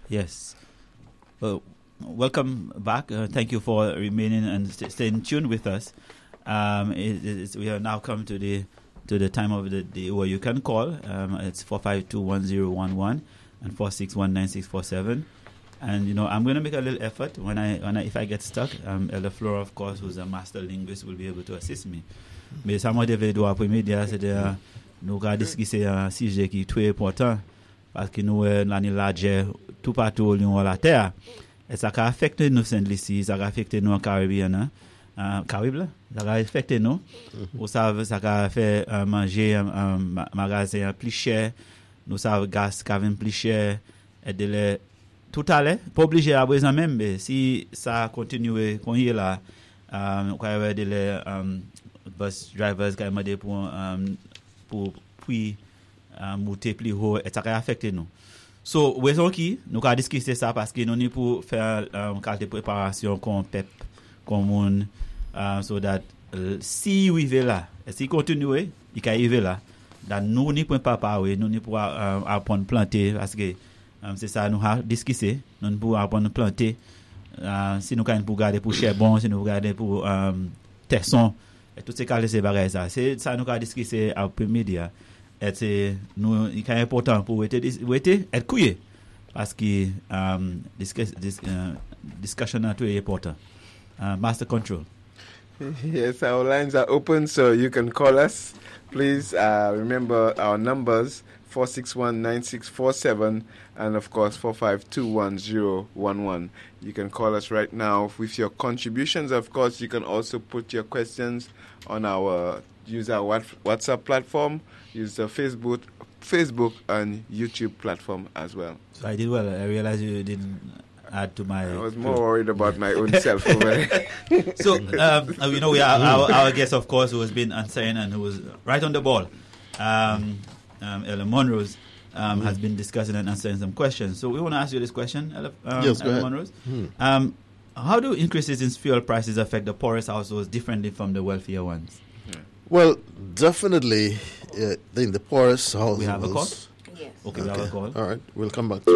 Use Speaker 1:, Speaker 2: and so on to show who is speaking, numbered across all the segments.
Speaker 1: Yes. Welcome back. Thank you for remaining and staying tuned with us. We have now come to the time of the day where you can call. It's 452-1011 and 461-9647. And I'm going to make a little effort if I get stuck. Elder Flora, of course, who's a master linguist, will be able to assist me. Mais ça m'a devait doit pour média, c'est nous avons discuté un sujet qui est très important parce que nous l'année large tout partout sur la terre et ça a affecté nous ici, ça a affecté nous en Caribbean, Caraïbes, ça a affecté nous. Vous savez, ça a fait manger un magasin plus cher, nous savons gaz qui plus cher et de tout à l'heure, pas obligé à présent même, mais si ça continue qu'on y est là, on va avoir des bus drivers qui ont demandé pour puis monter plus haut et ça a affecté nous. So, raison qui nous avons discuté ça parce que nous avons pour faire une qualité de préparation comme PEP, comme monde, so that si il est là, et si continue, il peut arriver là, nous ne pouvons pas parler, nous ne pouvons pas apprendre à planter parce que c'est ça nous avons discuté, nous ne pouvons apprendre à planter. Si nous avons garder pour charbon, si nous garder pour tesson, et toutes ces qualités bagages ça, c'est ça nous avons discuté à premier et c'est nous il est important pour être couillé parce que discussion est très important. Master Control.
Speaker 2: Yes, our lines are open, so you can call us. Please remember our numbers 461-9647 and of course 452-1011. You can call us right now with your contributions. Of course, you can also put your questions on use our WhatsApp platform, use the Facebook and YouTube platform as well.
Speaker 1: So I did well. I realized you didn't add to my.
Speaker 2: I was more worried about my own self over there.
Speaker 1: So we have our guest, of course, who has been answering and who was right on the ball. Ella Monrose has been discussing and answering some questions. So we want to ask you this question,
Speaker 3: yes, go
Speaker 1: Ella
Speaker 3: ahead.
Speaker 1: Monrose. How do increases in fuel prices affect the poorest households differently from the wealthier ones?
Speaker 3: Well, definitely, the poorest households.
Speaker 1: We have a call?
Speaker 4: Yes.
Speaker 1: Okay, we have a call.
Speaker 3: All right, we'll come back.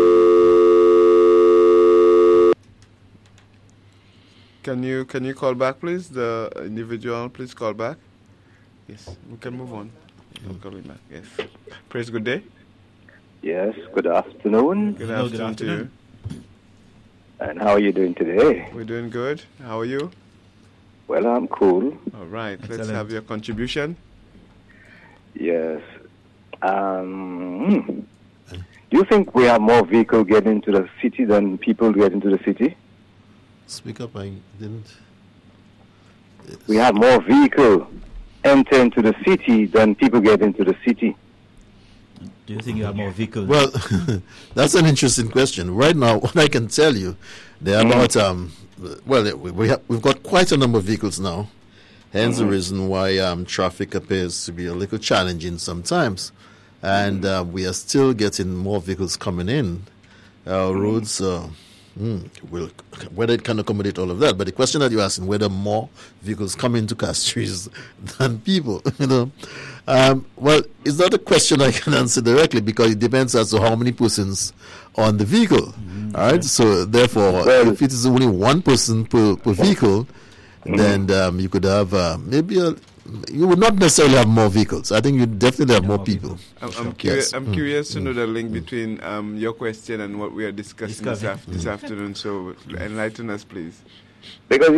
Speaker 2: Can you call back, please? The individual, please call back. Yes, we can move on. You'll call me back. Yes. Praise, good day.
Speaker 5: Yes, good afternoon.
Speaker 2: Good afternoon to you.
Speaker 5: And how are you doing today?
Speaker 2: We're doing good. How are you?
Speaker 5: Well, I'm cool.
Speaker 2: All right.
Speaker 1: Excellent.
Speaker 2: Let's have your contribution.
Speaker 5: Yes. Do you think we have more vehicles getting into the city than people get into the city?
Speaker 3: Speak up, I didn't.
Speaker 5: We have more vehicles enter into the city than people get into the city.
Speaker 1: Do you think you have more vehicles?
Speaker 3: Well, that's an interesting question. Right now, what I can tell you, there are about we've got quite a number of vehicles now. Hence the reason why traffic appears to be a little challenging sometimes, and we are still getting more vehicles coming in. Our roads, whether it can accommodate all of that. But the question that you're asking, whether more vehicles come into Castries than people, well, it's not a question I can answer directly because it depends as to how many persons on the vehicle. All right, so therefore, if it is only one person per vehicle, then you could have you would not necessarily have more vehicles. I think you definitely have more people.
Speaker 2: I'm curious to know the link between your question and what we are discussing this afternoon. So enlighten us, please.
Speaker 5: Because,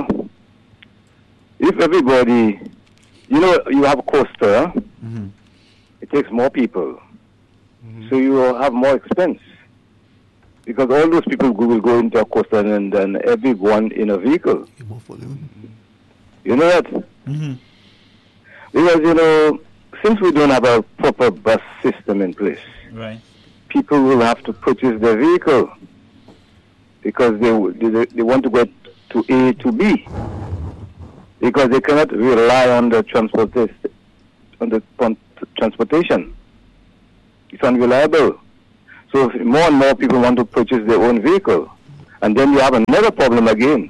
Speaker 5: if everybody, you have a coaster, it takes more people. So you will have more expense. Because all those people will go into a coaster and then everyone in a vehicle. You know that? Because, since we don't have a proper bus system in place,
Speaker 1: right,
Speaker 5: people will have to purchase their vehicle because they want to go to A to B because they cannot rely on the transportation. It's unreliable. So if more and more people want to purchase their own vehicle, and then you have another problem again.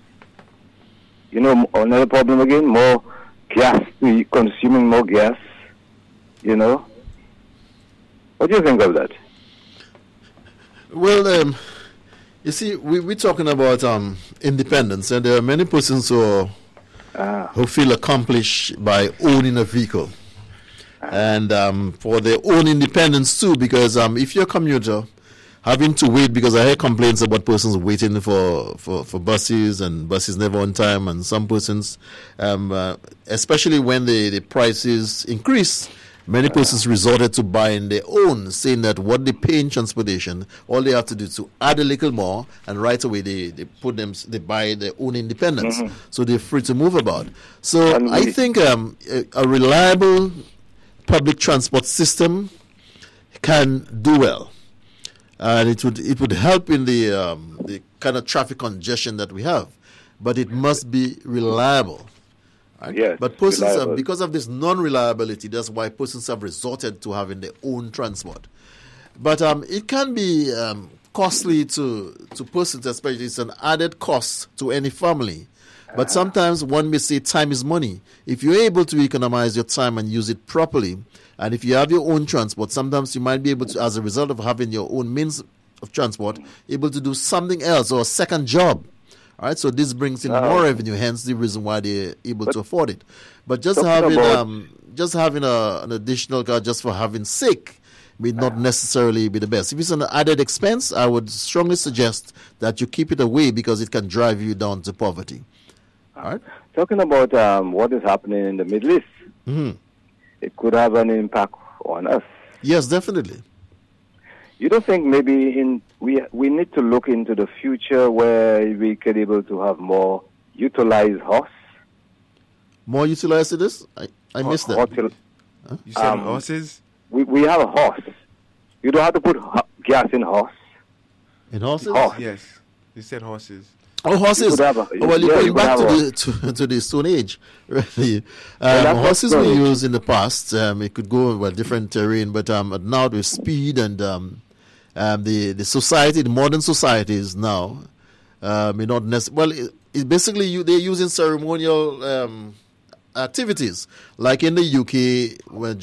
Speaker 5: Another problem again, more gas, consuming more gas, What do you think of that?
Speaker 3: Well, you see, we're talking about independence, and there are many persons who feel accomplished by owning a vehicle, and for their own independence too. Because if you're a commuter, having to wait, because I hear complaints about persons waiting for buses, and buses never on time, and some persons, especially when the prices increase. Many persons resorted to buying their own, saying that what they pay in transportation, all they have to do is to add a little more, and right away they buy their own independence. So they're free to move about. So I think a reliable public transport system can do well, and it would help in the kind of traffic congestion that we have, but it must be reliable. Right?
Speaker 5: Yes,
Speaker 3: but persons, because of this non-reliability, that's why persons have resorted to having their own transport. But it can be costly to persons, especially it's an added cost to any family. But sometimes one may say time is money. If you're able to economize your time and use it properly, and if you have your own transport, sometimes you might be able to, as a result of having your own means of transport, able to do something else or a second job. All right, so this brings in more revenue, hence the reason why they're able to afford it. But just having an additional car just for having sake may not necessarily be the best. If it's an added expense, I would strongly suggest that you keep it away because it can drive you down to poverty. All right.
Speaker 5: Talking about what is happening in the Middle East, it could have an impact on us.
Speaker 3: Yes, definitely.
Speaker 5: You don't think maybe we need to look into the future where we could able to have more utilized horse?
Speaker 3: More utilized to this? I missed that.
Speaker 2: You said horses?
Speaker 5: We have a horse. You don't have to put gas in horse.
Speaker 3: In horses?
Speaker 2: Yes. You said horses.
Speaker 3: Oh, horses. You're going back to the Stone Age. Really. Horses were used in the past. It could go different terrain, but now with speed and the society, the modern societies now may not necessarily. Well, it's basically they're using ceremonial activities, like in the UK when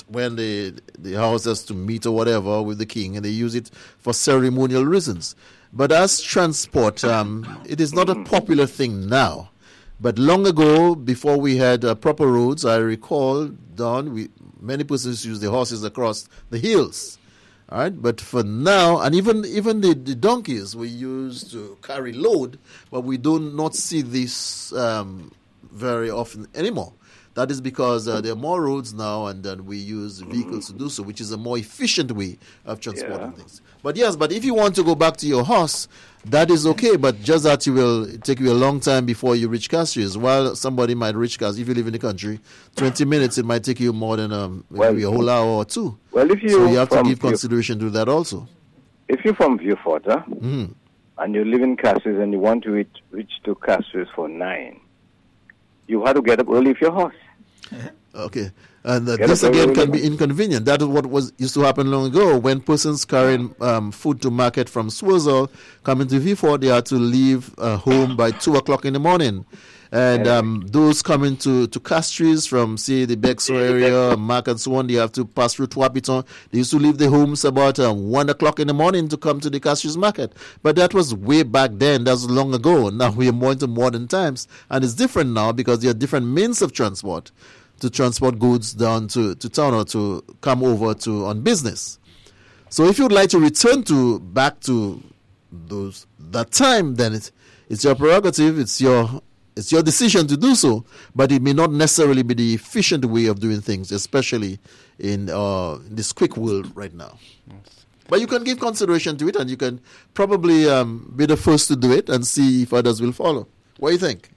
Speaker 3: the house has to meet or whatever with the king, and they use it for ceremonial reasons. But as transport, it is not a popular thing now. But long ago, before we had proper roads, I recall, many persons used the horses across the hills. All right, but for now, and even the donkeys were used to carry load, but we do not see this very often anymore. That is because there are more roads now, and then we use vehicles to do so, which is a more efficient way of transporting things. But yes, but if you want to go back to your horse, that is okay, but just that it will take you a long time before you reach Castries. While somebody might reach Castries, if you live in the country, 20 minutes, it might take you more than maybe a whole hour or two.
Speaker 5: Well,
Speaker 3: so you have to give consideration to that also.
Speaker 5: If you're from Vieux-Fort, and you live in Castries and you want to reach to Castries for 9, you have to get up early with your horse.
Speaker 3: Okay. And this again can be inconvenient. That is what used to happen long ago. When persons carrying food to market from Swarzell coming to Vieux-Fort, they had to leave home by 2 o'clock in the morning. And those coming to Castries from, say, the Bexo area, Mark and so on, they have to pass through Trois-Pitons. They used to leave their homes about 1 o'clock in the morning to come to the Castries market. But that was way back then. That was long ago. Now we are more into modern times. And it's different now because there are different means of transport to transport goods down to town or to come over on business. So if you would like to return back to that time, then it's your prerogative, it's your decision to do so, but it may not necessarily be the efficient way of doing things, especially in this quick world right now. Yes. But you can give consideration to it, and you can probably be the first to do it and see if others will follow. What do you think?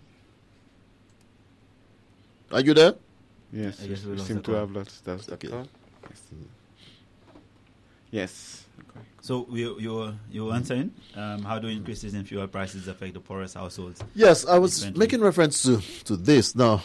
Speaker 3: Are you there?
Speaker 2: Yes, we seem to have lost that call. Yes. Okay.
Speaker 1: So you're answering how do increases in fuel prices affect the poorest households?
Speaker 3: Yes, I was making reference to this. Now,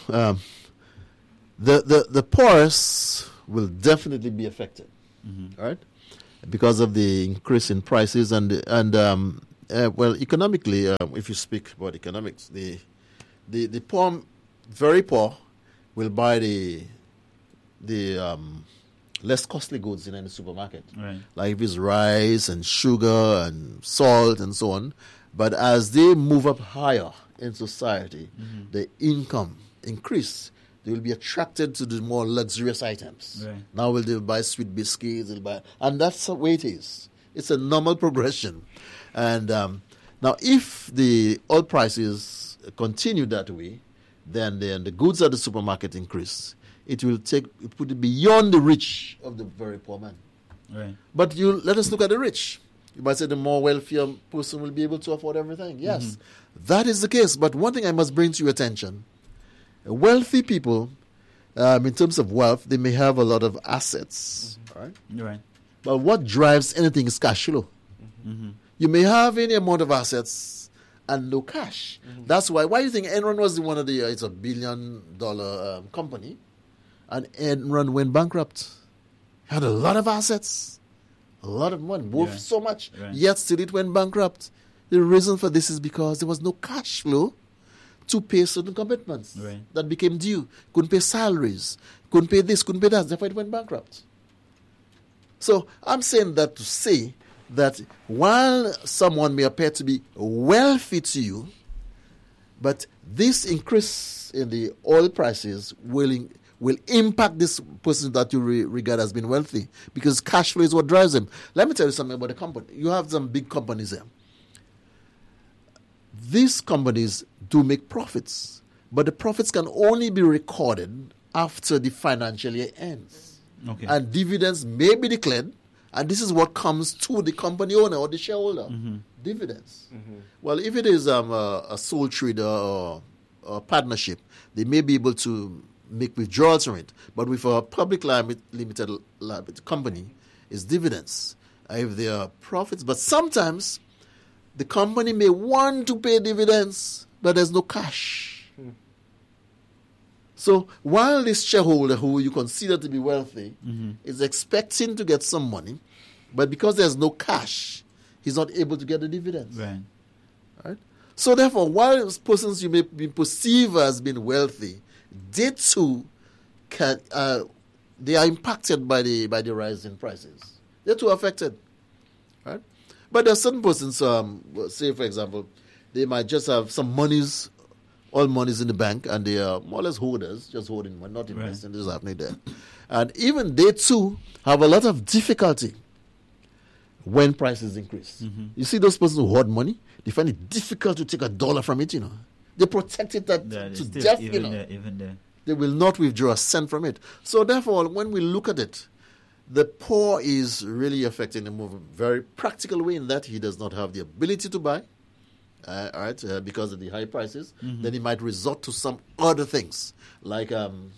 Speaker 3: the poorest will definitely be affected, right? Because of the increase in prices and economically, if you speak about economics, the poor, very poor, will buy the less costly goods in any supermarket.
Speaker 1: Right.
Speaker 3: Like if it's rice and sugar and salt and so on. But as they move up higher in society, the income increase. They will be attracted to the more luxurious items.
Speaker 1: Right.
Speaker 3: Now will they buy sweet biscuits, and that's the way it is. It's a normal progression. And now if the oil prices continue that way, then the goods at the supermarket increase. It will put it beyond the reach of the very poor man.
Speaker 1: Right.
Speaker 3: But let us look at the rich. You might say the more wealthier person will be able to afford everything. Yes, that is the case. But one thing I must bring to your attention, wealthy people, in terms of wealth, they may have a lot of assets. Right?
Speaker 1: Right.
Speaker 3: But what drives anything is cash flow. You may have any amount of assets and no cash. That's why do you think Enron was one of the, it's $1 billion company, and Enron went bankrupt. Had a lot of assets, a lot of money, worth so much, yet still it went bankrupt. The reason for this is because there was no cash flow to pay certain commitments that became due. Couldn't pay salaries, couldn't pay this, couldn't pay that. Therefore, it went bankrupt. So I'm saying that to say that while someone may appear to be wealthy to you, but this increase in the oil prices will impact this person that you regard as being wealthy, because cash flow is what drives them. Let me tell you something about the company. You have some big companies there. These companies do make profits, but the profits can only be recorded after the financial year ends.
Speaker 1: Okay.
Speaker 3: And dividends may be declared, and this is what comes to the company owner or the shareholder. Dividends. Well, if it is a sole trader or a partnership, they may be able to make withdrawals from it. But with a public limited liability company, it's dividends. If there are profits, but sometimes the company may want to pay dividends, but there's no cash. So while this shareholder, who you consider to be wealthy, is expecting to get some money, but because there's no cash, he's not able to get the dividends. Right? So therefore, while persons you may be perceived as being wealthy, they too they are impacted by the rise in prices. They're too affected. Right? But there are certain persons, say for example, they might just have some monies, all monies in the bank, and they are more or less holders, just holding money, not investing. This is happening there. And even they too have a lot of difficulty when prices increase. You see those persons who hoard money, they find it difficult to take $1 from it, They protect it to death,
Speaker 1: Even there.
Speaker 3: They will not withdraw a cent from it. So therefore, when we look at it, the poor is really affected in a very practical way, in that he does not have the ability to buy, because of the high prices. Then he might resort to some other things, like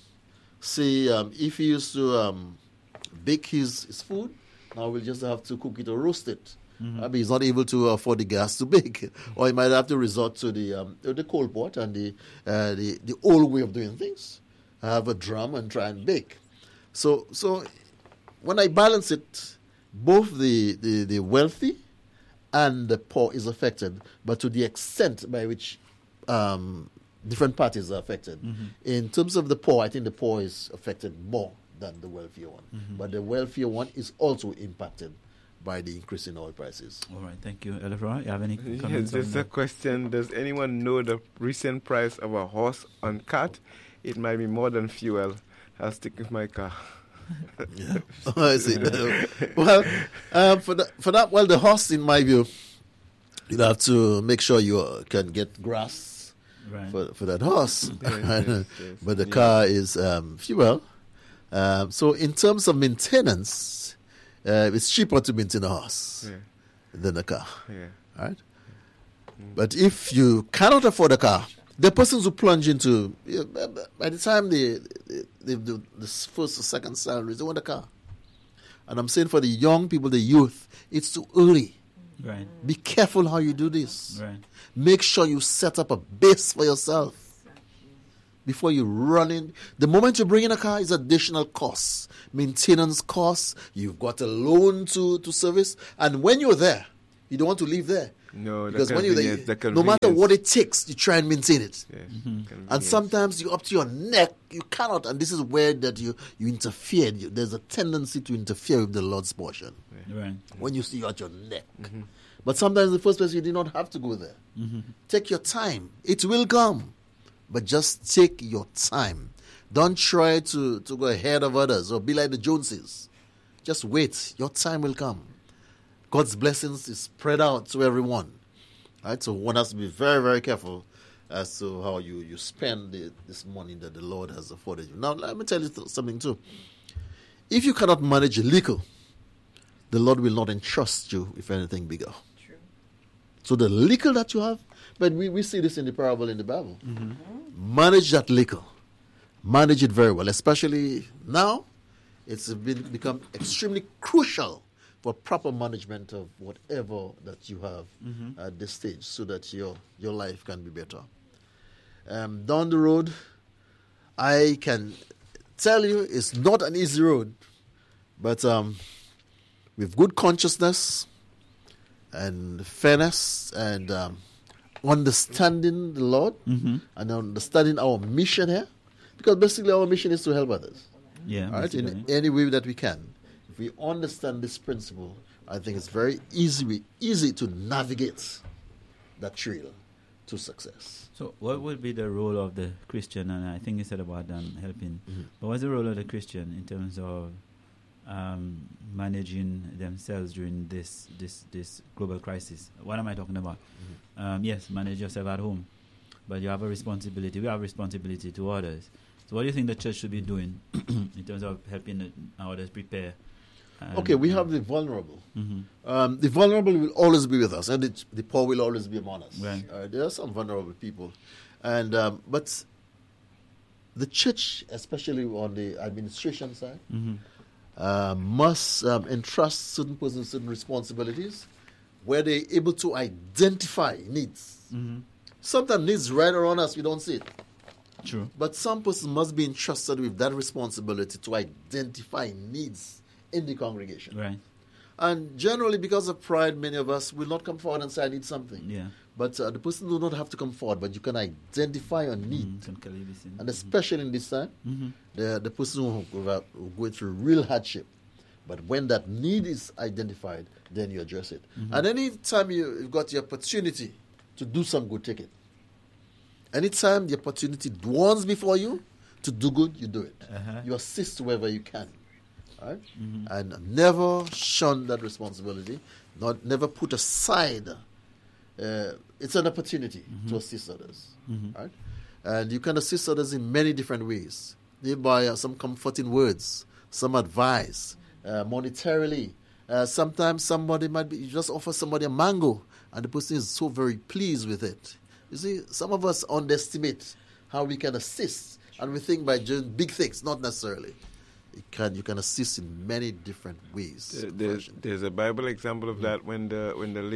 Speaker 3: if he used to bake his food, now we'll just have to cook it or roast it. He's not able to afford the gas to bake, or he might have to resort to the coal pot and the old way of doing things. Have a drum and try and bake. So when I balance it, both the wealthy and the poor is affected, but to the extent by which different parties are affected. In terms of the poor, I think the poor is affected more than the wealthier one. But the wealthier one is also impacted by the increase in oil prices.
Speaker 1: All right, thank you. Elifra, you have any comments?
Speaker 2: Yes, just a question. Does anyone know the recent price of a horse and cart? It might be more than fuel. I'll stick with my car.
Speaker 3: Yeah. I see. Well, for that, well, the horse, in my view, you have to make sure you can get grass for that horse.
Speaker 2: Yes.
Speaker 3: But the car is fuel. So in terms of maintenance, it's cheaper to maintain a horse than a car. Right? But if you cannot afford a car, the persons who plunge into, by the time they do the first or second salaries, they want a car. And I'm saying for the young people, the youth, it's too early.
Speaker 1: Right.
Speaker 3: Be careful how you do this.
Speaker 1: Right.
Speaker 3: Make sure you set up a base for yourself before you run in. The moment you bring in a car is additional costs, maintenance costs. You've got a loan to service. And when you're there, you don't want to leave there.
Speaker 2: No,
Speaker 3: because when you're there,
Speaker 2: the
Speaker 3: no matter
Speaker 2: convenience.
Speaker 3: what it takes, you try and maintain it.
Speaker 2: Yes,
Speaker 3: And
Speaker 2: convenience.
Speaker 3: sometimes you're up to your neck, you cannot, and this is where that you interfere. There's a tendency to interfere with the Lord's portion
Speaker 1: Right.
Speaker 3: when you see you're at your neck. But sometimes in the first place, you did not have to go there. Take your time. It will come. But just take your time. Don't try to go ahead of others or be like the Joneses. Just wait. Your time will come. God's blessings is spread out to everyone. Right? So one has to be very, very careful as to how you spend this money that the Lord has afforded you. Now, let me tell you something too. If you cannot manage a little, the Lord will not entrust you with anything bigger.
Speaker 4: True.
Speaker 3: So the little that you have, but we see this in the parable in the Bible. Manage that little. Manage it very well, especially now. It's become extremely crucial for proper management of whatever that you have at this stage, so that your life can be better. Down the road, I can tell you it's not an easy road, but with good consciousness and fairness and understanding the Lord and understanding our mission here, because basically our mission is to help others.
Speaker 1: Yeah.
Speaker 3: All right, in
Speaker 1: basically.
Speaker 3: any way that we can. If we understand this principle, I think it's very easy to navigate that trail to success.
Speaker 1: So, what would be the role of the Christian? And I think you said about helping. But what's the role of the Christian in terms of managing themselves during this global crisis? What am I talking about? Yes, manage yourself at home, but you have a responsibility. We have responsibility to others. So, what do you think the church should be doing in terms of helping others prepare?
Speaker 3: Okay, we have the vulnerable. The vulnerable will always be with us, and the poor will always be among us.
Speaker 1: Right.
Speaker 3: There are some vulnerable people, and but the church, especially on the administration side, must entrust certain persons certain responsibilities, where they're able to identify needs. Sometimes needs right around us, we don't see it.
Speaker 1: True.
Speaker 3: But some persons must be entrusted with that responsibility to identify needs in the congregation.
Speaker 1: Right.
Speaker 3: And generally, because of pride, many of us will not come forward and say, I need something.
Speaker 1: Yeah.
Speaker 3: But the person do not have to come forward, but you can identify a need. And especially in this time, the person who are going through real hardship. But when that need is identified, then you address it. And any time you've got the opportunity to do some good, take it. Anytime the opportunity dawns before you to do good, you do it. You assist wherever you can. Right? And never shun that responsibility. Never put aside. It's an opportunity to assist others. Right? And you can assist others in many different ways. By some comforting words, some advice, monetarily. Sometimes somebody you just offer somebody a mango, and the person is so very pleased with it. You see, some of us underestimate how we can assist, and we think by doing big things, not necessarily. You can assist in many different ways.
Speaker 2: There's a Bible example of that when the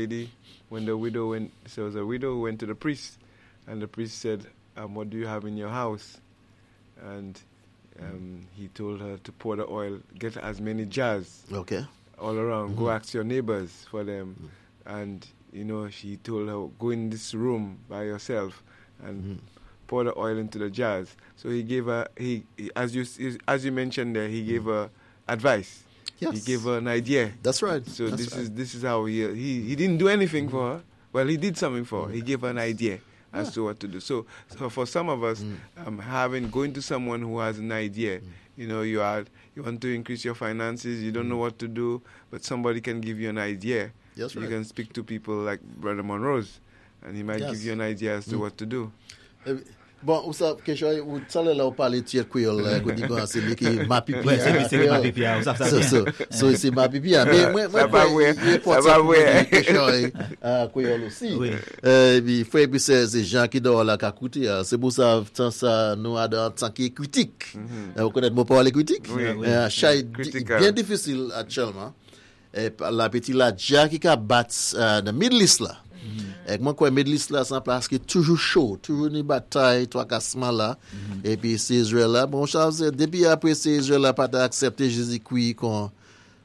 Speaker 2: widow went. So there was a widow who went to the priest, and the priest said, "What do you have in your house?" And he told her to pour the oil, get as many jars.
Speaker 3: Okay.
Speaker 2: All around. Go ask your neighbors for them, and she told her, go in this room by yourself and pour the oil into the jars. So he gave her, as you mentioned there, he gave her advice.
Speaker 3: Yes.
Speaker 2: He gave her an idea.
Speaker 3: That's right.
Speaker 2: So this is how he didn't do anything for her. Well, he did something for her. He gave her an idea as to what to do. So for some of us, going to someone who has an idea, you want to increase your finances, you don't know what to do, but somebody can give you an idea.
Speaker 3: That's right.
Speaker 2: You can speak to people like Brother Monrose, and he might give you an idea as to what to do.
Speaker 3: Bon, ou sa question ou tale la ou parler tiers créole ko di kon c'est qui ma pipi.
Speaker 1: Ouais, c'est ma pipi, ou ça
Speaker 3: so c'est ma pipi. Mais moi
Speaker 2: ça va ouais.
Speaker 3: Question créole aussi. Puis frère puis c'est Jean qui dort là qui écouter, c'est pour ça nous en tant que critique. Vous connaissez mon parler critique. Bien difficile actuellement. La petite la Jackie qui bat the Middle East là. Et moi quoi Middle East là c'est parce que toujours chaud, toujours une bataille toi cassement là et puis c'est Israël là bon chose depuis après c'est Israël là pas accepter Jésus-Christ comme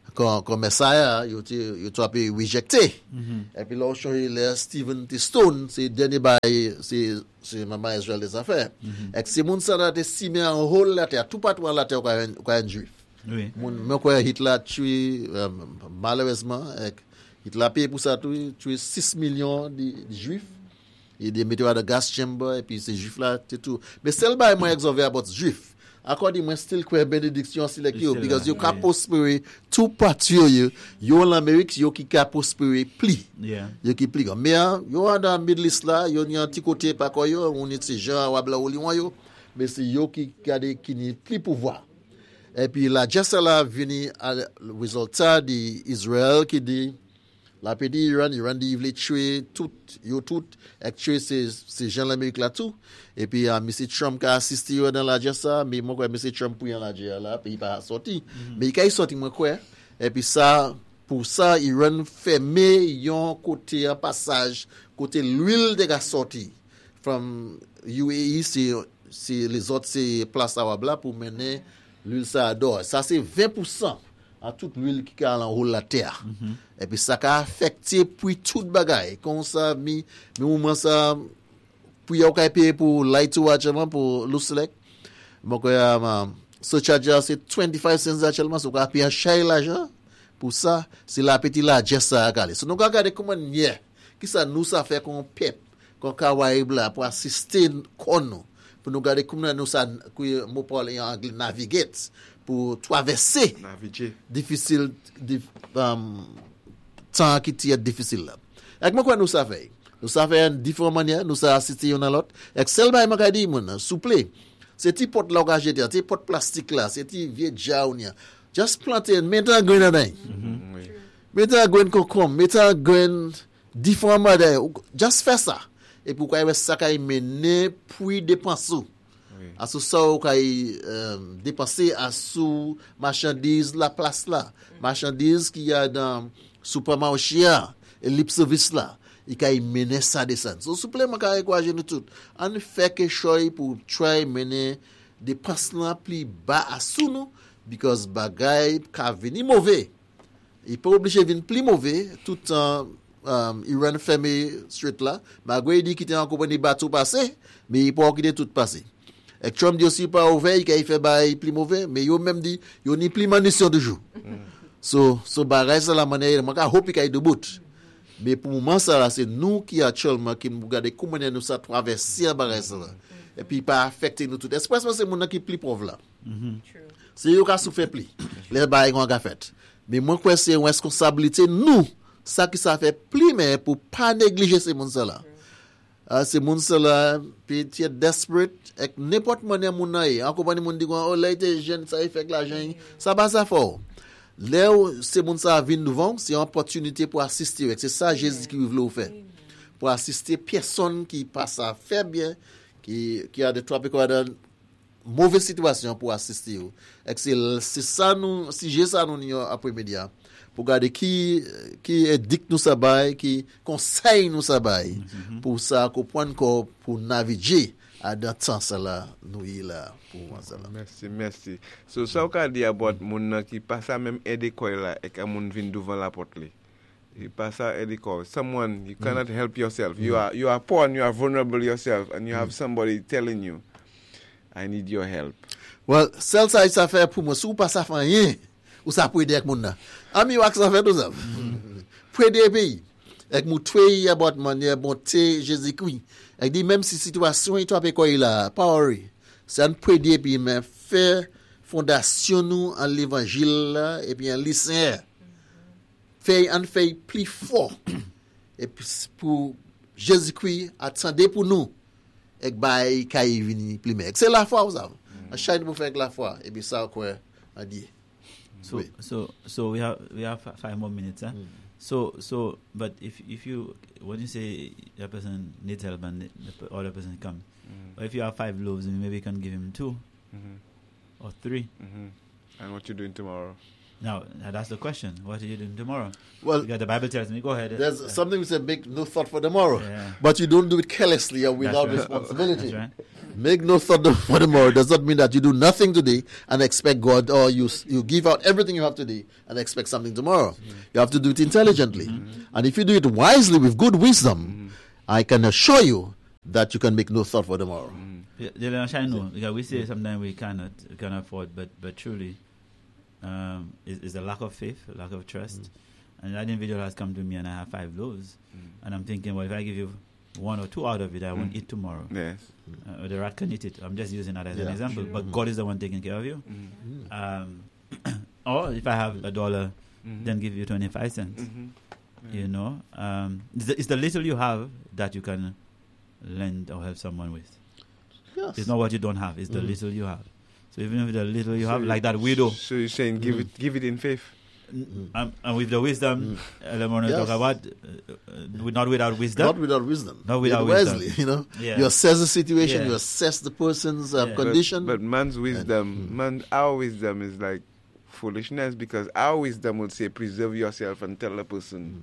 Speaker 3: quand Messiah, il t'a pu rejecté. Et puis là, on change les Stephen T. Stone, c'est dernier bail, c'est maman Israël des affaires. Et c'est mon ça là, estimé en rôle la terre, tout partout la terre, quoi, un juif.
Speaker 1: Oui.
Speaker 3: Moi, quoi, Hitler tué, malheureusement, Hitler payé pour ça, tué 6 millions de juifs. Et des météores de gas chamber, et puis ces juifs-là, c'est tout. Mais c'est le bail, moi, exové about juifs. According moi still quoi bénédiction select you because you can prospérer tout parti yo en Amérique yo qui can prospérer pli yo qui pli mais yo dans Middle East là yo ni un petit côté pas quoi yo on est ces gens ou bla ou yo mais c'est yo qui garde qui ni pli pouvoir et puis la just là venu à résultat d'Israël qui dit la petit Iran dit il veut tuer tout actually ces gens l'Amérique là tout et puis M. Trump qui a assisté dans la ça mais moi quoi M. Trump pour la là puis il pas sorti mais il a sorti moi quoi et puis ça pour ça Iran fermé un côté un passage côté l'huile de gaz sorti from UAE c'est les autres c'est place à Wabla pour mener l'huile ça dehors ça c'est 20% à toute l'huile qui a en haut la terre. Et puis ça a affecté puis toute bagaille comme ça mais moment ça puis on a payé pour light to watch pour le select donc ce charge c'est 25 cents actuellement so on a payé cher l'argent pour ça c'est la petite là just ça regarder so nous regarder comment qui ça nous ça fait qu'on pep qu'on kawaii bla pour assister nous pour nous regarder comment nous ça moi parler en anglais navigate pour traverser difficile temps qui est difficile là avec moi quoi nous ça fait différentes manières nous ça assister on à l'autre excel by m'a dit mon souple c'est petit pot là que j'ai dit petit pot plastique là c'est petit vieux jaune just planter mettre grain dedans mettre grain concombre mettre grain différentes manières just faire ça et pourquoi ça kay mener puis dépenser à ce ça kay dépenser à sous marchandises la place là marchandises qui y a dans supermarché et lip service là il kay mener ça descendre so supplément kay quoi j'ai tout on fait quelque chose pour try mener dépenses là plus bas à sous nous because bagay ka venir mauvais il pas obligé venir plus mauvais tout temps Iran fermé street là malgré dit qu'il était en compagnie bateau passé mais il pas quitter tout passé et Trump dit aussi pas ouvert il fait bail plus mauvais mais yo même dit yo ni plus munitions de jour so bagay ça la manière moi hope qu'il debout mais pour moment ça là c'est nous qui actuellement qui nous regarder comment nous ça traverser bagay ça et puis pas affecter nous tout especially c'est mon qui plus pauvre là c'est yo qui souffert plus les bagay qu'on a fait mais moi quoi c'est une responsabilité nous ça qui ça fait plus mais pour pas négliger ces monde ça là ces monde ça là puis tu es desperate avec n'importe manière mon naï en compagnie monde dit oh là était jeune ça fait que l'argent ça pas ça fort là ces monde ça vient devant c'est une opportunité pour assister c'est ça Jésus qui veut faire pour assister personne qui passe à faire bien qui a des tropiques dans mauvaise situation pour assister et c'est ça nous si j'ai ça nous après-midi pour garder qui édicte nous ça bail qui conseille nous ça bail pour ça qu'on point pour naviguer à dans temps ça là nous là pour ça là
Speaker 2: merci so ça on dit about mon qui passe même aider quoi là et que mon vient devant la porte là il passe aider quoi someone you cannot help yourself you are poor and you are vulnerable yourself and you have somebody telling you I need your help
Speaker 3: well ça fait pour moi sous pas ça fait rien ou ça pour aider avec mon ami wax ça fait tout ça pour aider pays avec mon tweet about manière bonté Jésus-Christ avec dit même si situation est trop quoi il a power ça ne peut aider puis mais faire fondation nous en l'évangile là et puis en lycée fait plus fort et puis pour Jésus-Christ attendez pour nous et bail kay vini plus mais c'est la foi vous savez à chaque pour faire la foi et puis ça quoi a dit
Speaker 1: So we have 5 more minutes. So but if you when you say the person needs help and the other person comes, or if you have 5 loaves, maybe you can give him 2 or 3.
Speaker 2: And what you doing tomorrow?
Speaker 1: Now, that's the question. What are you doing tomorrow?
Speaker 3: Well,
Speaker 1: because the Bible tells me, go ahead.
Speaker 3: There's something we say, make no thought for tomorrow.
Speaker 1: Yeah.
Speaker 3: But you don't do it carelessly or without
Speaker 1: right.
Speaker 3: responsibility.
Speaker 1: That's right.
Speaker 3: Make no thought for tomorrow does not mean that you do nothing today and expect God, or you give out everything you have today and expect something tomorrow. You have to do it intelligently. And if you do it wisely with good wisdom, I can assure you that you can make no thought for tomorrow.
Speaker 1: I know, because we say sometimes we cannot afford, but truly, it's a lack of faith, a lack of trust. And that individual has come to me and I have 5 loaves. And I'm thinking, well, if I give you 1 or 2 out of it, I won't eat tomorrow.
Speaker 2: Yes.
Speaker 1: The rat can eat it. I'm just using that as an example. But God is the one taking care of you. Or if I have $1, then give you 25 cents. You know, it's the little you have that you can lend or help someone with.
Speaker 3: Yes.
Speaker 1: It's not what you don't have. It's the little you have. So even with the little you have, like that widow.
Speaker 2: So you're saying give it in faith.
Speaker 1: And with the wisdom, Lemon talk about, not without wisdom.
Speaker 3: Not without wisdom.
Speaker 1: Not without
Speaker 3: wisdom.
Speaker 1: wisdom.
Speaker 3: You know,
Speaker 1: Yeah.
Speaker 3: you assess the situation,
Speaker 1: Yeah.
Speaker 3: you assess the person's
Speaker 1: Yeah.
Speaker 3: condition.
Speaker 2: But man's wisdom, our wisdom is like foolishness, because our wisdom would say preserve yourself and tell the person,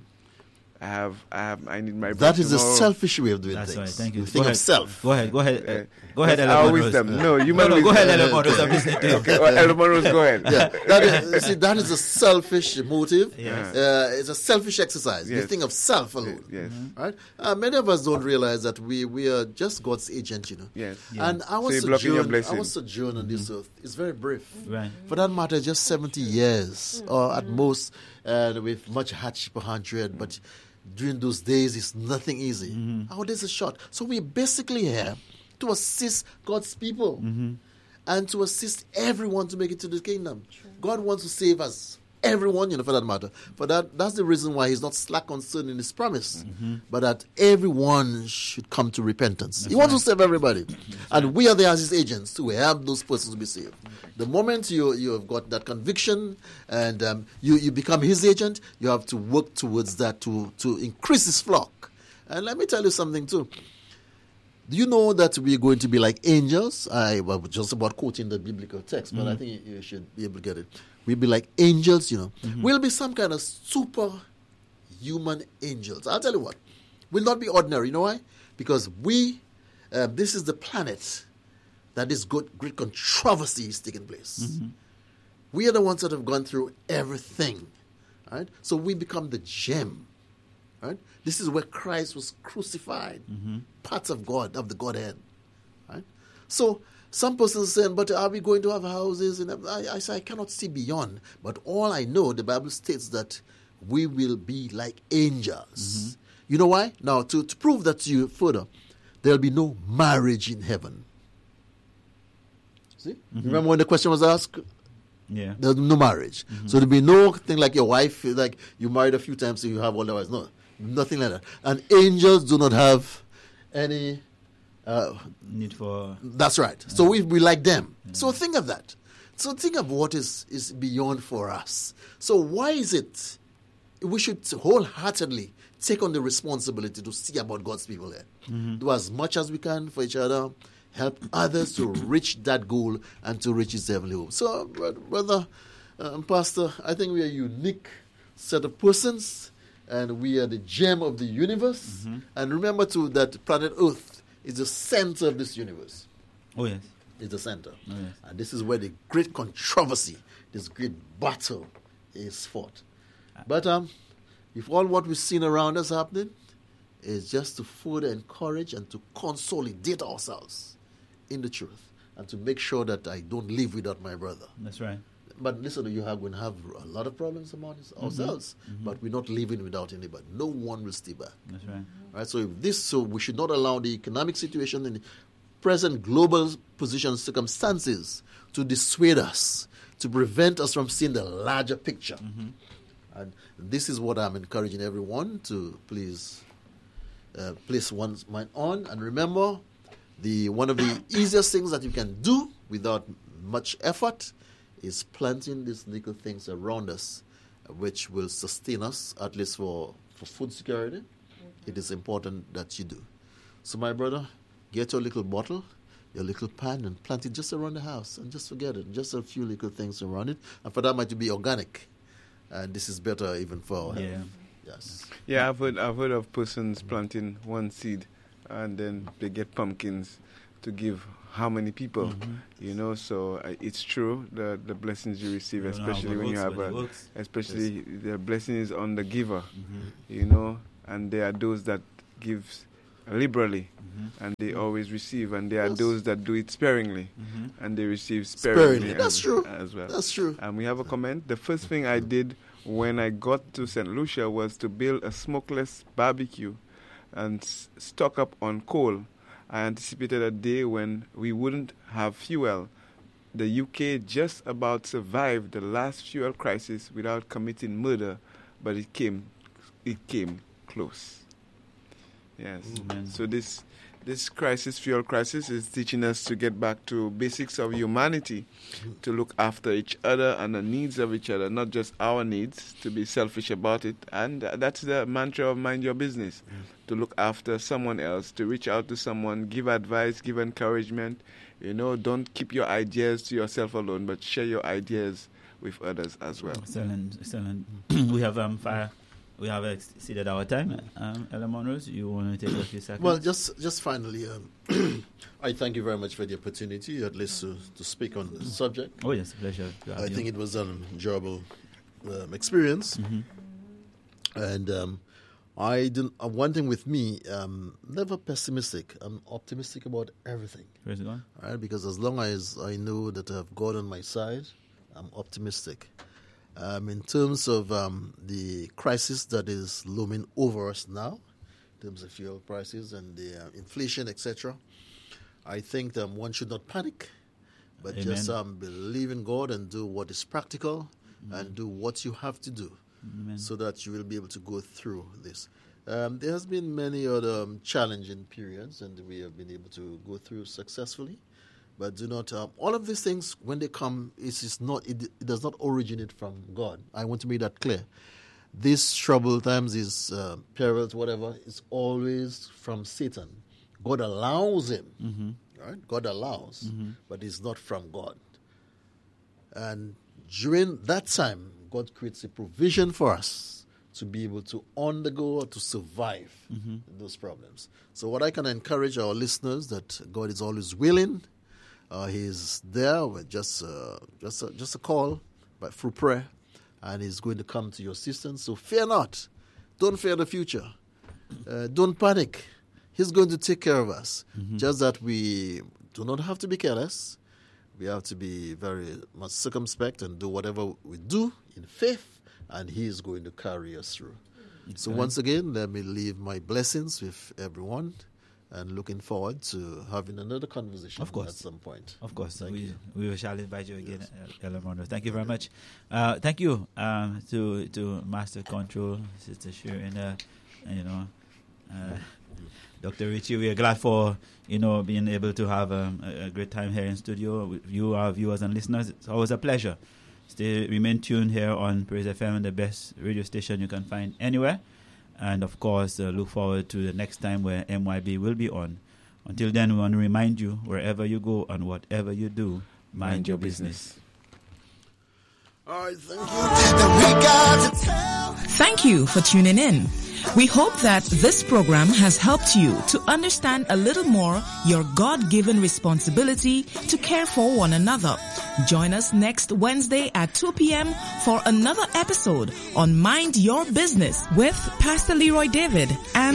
Speaker 2: I need my break
Speaker 3: that is
Speaker 2: tomorrow.
Speaker 3: a selfish way of doing
Speaker 1: That's
Speaker 3: things.
Speaker 1: right. Thank you.
Speaker 3: think of self.
Speaker 1: Go ahead. Go ahead,
Speaker 2: That's our
Speaker 1: Ellen
Speaker 2: wisdom.
Speaker 1: Monroe.
Speaker 2: No, human wisdom.
Speaker 1: Go ahead, Ellen Monroe. I'm listening to you.
Speaker 2: Okay, well, Ellen Monroe, go ahead.
Speaker 3: Yeah, that is a selfish motive.
Speaker 1: Yes.
Speaker 3: It's a selfish exercise. You
Speaker 2: Yes.
Speaker 3: think of self alone.
Speaker 2: Yes.
Speaker 3: Right? Many of us don't realize that we are just God's agent, you know.
Speaker 2: Yes.
Speaker 3: And our
Speaker 2: So you're blocking your blessing.
Speaker 3: sojourn on this earth is very brief.
Speaker 1: Right.
Speaker 3: For that matter, just 70 years, or at most, with much hardship, 100. But during those days, it's nothing easy. Our days are short. So we're basically here to assist God's people and to assist everyone to make it to the kingdom. God wants to save us. Everyone, you know, for that matter. That's the reason why he's not slack concerning his promise. But that everyone should come to repentance. He wants to save everybody. And we are there as his agents to help those persons to be saved. The moment you have got that conviction and you become his agent, you have to work towards that to increase his flock. And let me tell you something too. Do you know that we're going to be like angels? I was just about quoting the biblical text, but I think you should be able to get it. We'll be like angels, you know. We'll be some kind of superhuman angels. I'll tell you what. We'll not be ordinary. You know why? Because this is the planet that this great controversy is taking place. We are the ones that have gone through everything. Right? So we become the gem. Right? This is where Christ was crucified. Parts of God, of the Godhead. Right? So some persons saying, but are we going to have houses? And I say, I cannot see beyond. But all I know, the Bible states that we will be like angels. You know why? Now, to prove that to you further, there'll be no marriage in heaven. See? Remember when the question was asked?
Speaker 1: Yeah.
Speaker 3: There's no marriage. So there'll be no thing like your wife, like you married a few times so you have all the wives. No, nothing like that. And angels do not have any
Speaker 1: need for...
Speaker 3: That's right. So we like them. So think of that. So think of what is beyond for us. So why is it we should wholeheartedly take on the responsibility to see about God's people there? Do as much as we can for each other, help others to reach that goal and to reach his heavenly home. So, brother, Pastor, I think we are a unique set of persons, and we are the gem of the universe. And remember, too, that planet Earth is the center of this universe.
Speaker 1: Oh, yes.
Speaker 3: It's the center.
Speaker 1: Oh, yes.
Speaker 3: And this is where the great controversy, this great battle is fought. But if all what we've seen around us happening is just to further encourage and to consolidate ourselves in the truth and to make sure that I don't live without my brother.
Speaker 1: That's right.
Speaker 3: But listen, you are going to have a lot of problems among ourselves, but we're not living without anybody. No one will stay back.
Speaker 1: That's right.
Speaker 3: Right? So we should not allow the economic situation and the present global position circumstances to dissuade us, to prevent us from seeing the larger picture. And this is what I'm encouraging everyone to please place one's mind on. And remember, one of the easiest things that you can do without much effort is planting these little things around us, which will sustain us, at least for food security. It is important that you do. So, my brother, get your little bottle. your little pan and plant it just around the house and just forget it. Just a few little things around it. And for that matter to be organic. And this is better even for our health. Yes.
Speaker 2: Yeah, I've heard of persons planting one seed and then they get pumpkins to give how many people, you know, so it's true, the blessings you receive, especially when you have especially the blessing is on the giver, you know, and there are those that give liberally and they always receive, and there are those that do it sparingly and they receive sparingly.
Speaker 3: That's true.
Speaker 2: As well.
Speaker 3: That's true.
Speaker 2: And we have a comment. The first thing I did when I got to St. Lucia was to build a smokeless barbecue and stock up on coal. I anticipated a day when we wouldn't have fuel. The UK just about survived the last fuel crisis without committing murder, but it came close. Yes. So this fuel crisis, is teaching us to get back to basics of humanity, to look after each other and the needs of each other, not just our needs, to be selfish about it. And that's the mantra of Mind Your Business, to look after someone else, to reach out to someone, give advice, give encouragement. You know, don't keep your ideas to yourself alone, but share your ideas with others as well.
Speaker 1: Excellent. We have exceeded our time. Ella Monrose, you want to take a few seconds?
Speaker 3: Well, just finally, I thank you very much for the opportunity, at least to speak on the subject.
Speaker 1: Oh, yes, pleasure.
Speaker 3: I think it was an enjoyable experience. And one thing with me, never pessimistic. I'm optimistic about everything.
Speaker 1: Praise God.
Speaker 3: All right, because as long as I know that I have God on my side, I'm optimistic. In terms of the crisis that is looming over us now, in terms of fuel prices and the inflation, etc., I think that one should not panic, but just believe in God and do what is practical and do what you have to do so that you will be able to go through this. There has been many other challenging periods, and we have been able to go through successfully. But do not, all of these things, when they come, it does not originate from God. I want to make that clear. These troubled times, these perils, whatever, is always from Satan. God allows him, right? God allows, but it's not from God. And during that time, God creates a provision for us to be able to undergo or to survive those problems. So what I can encourage our listeners, that God is always willing. He's there with just a call, but through prayer, and he's going to come to your assistance. So fear not. Don't fear the future. Don't panic. He's going to take care of us. Just that we do not have to be careless. We have to be very much circumspect and do whatever we do in faith, and he is going to carry us through. Okay. So once again, let me leave my blessings with everyone. And looking forward to having another conversation at some point.
Speaker 1: Of course. We shall invite you again, Ella Monroe. Thank you very much. Thank you to Master Control, Sister Sharon, Dr. Richie. We are glad for, being able to have a great time here in studio with you, our viewers and listeners. It's always a pleasure. Remain tuned here on Praise FM, the best radio station you can find anywhere. And, of course, look forward to the next time where MYB will be on. Until then, we want to remind you, wherever you go and whatever you do, mind your business.
Speaker 3: All right, thank you.
Speaker 4: Thank you for tuning in. We hope that this program has helped you to understand a little more your God-given responsibility to care for one another. Join us next Wednesday at 2 p.m. for another episode on Mind Your Business with Pastor Leroy David and